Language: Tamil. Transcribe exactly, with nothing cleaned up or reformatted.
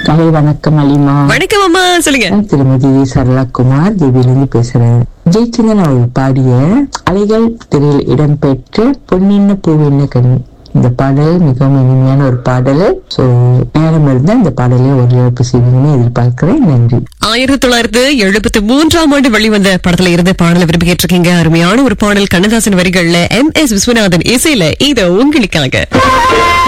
காலை வணக்கம் அலிமா. வணக்கம் அம்மா, சொல்லுங்க. திருமதி சரளாகுமார் தேவியிலிருந்து பேசுறேன். ஜெயச்சந்திரன் அவர்கள் பாடிய அலைகள் திரையில் இடம்பெற்ற பொன்னின்ன பூவின்ன கனி இந்த பாடல் மிகவும் இனிமையான ஒரு பாடல். சோ நேரம் இருந்தா இந்த பாடலை ஒரு இழப்பு செய்வீங்கன்னு எதிர்பார்க்கிறேன். நன்றி. ஆயிரத்தி தொள்ளாயிரத்து எழுபத்தி மூன்றாம் ஆண்டு வெளிவந்த படத்துல இருந்து பாடலை விரும்பி கேட்டிருக்கீங்க. அருமையான ஒரு பாடல், கண்ணதாசன் வரிகள்ல எம் எஸ் விஸ்வநாதன் இசையில. இது உங்களுக்காக.